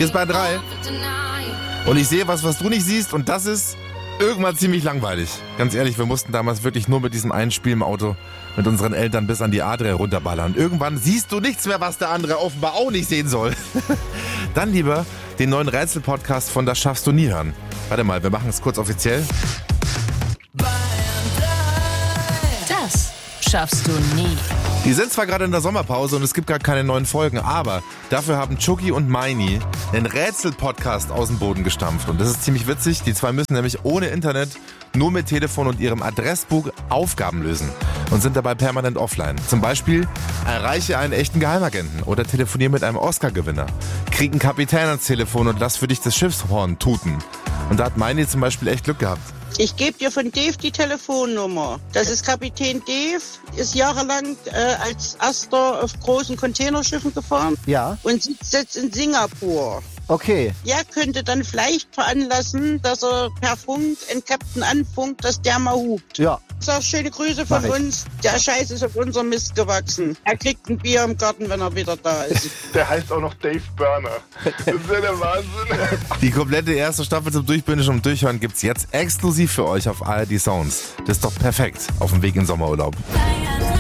Hier ist Bayern 3. Und ich sehe was du nicht siehst, und das ist irgendwann ziemlich langweilig. Ganz ehrlich, wir mussten damals wirklich nur mit diesem einen Spiel im Auto mit unseren Eltern bis an die A3 runterballern. Irgendwann siehst du nichts mehr, was der andere offenbar auch nicht sehen soll. Dann lieber den neuen Rätsel-Podcast von Das schaffst du nie hören. Warte mal, wir machen es kurz offiziell. Das schaffst du nie. Die sind zwar gerade in der Sommerpause und es gibt gar keine neuen Folgen, aber dafür haben Chucky und Meini einen Rätsel-Podcast aus dem Boden gestampft. Und das ist ziemlich witzig. Die zwei müssen nämlich ohne Internet, nur mit Telefon und ihrem Adressbuch Aufgaben lösen und sind dabei permanent offline. Zum Beispiel erreiche einen echten Geheimagenten oder telefoniere mit einem Oscar-Gewinner. Krieg einen Kapitän ans Telefon und lass für dich das Schiffshorn tuten. Und da hat Meini zum Beispiel echt Glück gehabt. Ich gebe dir von Dave die Telefonnummer. Das ist Kapitän Dave, ist jahrelang als Erster auf großen Containerschiffen gefahren. Ja. Und sitzt jetzt in Singapur. Okay. Der könnte dann vielleicht veranlassen, dass er per Funk einen Captain anfunkt, dass der mal hupt. Ja. Sag schöne Grüße von uns. Der Scheiß ist auf unserem Mist gewachsen. Er kriegt ein Bier im Garten, wenn er wieder da ist. Der heißt auch noch Dave Burner. Das ist ja der Wahnsinn. Die komplette erste Staffel zum Durchbingen und Durchhören gibt's jetzt exklusiv für euch auf ARD Sounds. Das ist doch perfekt auf dem Weg in Sommerurlaub.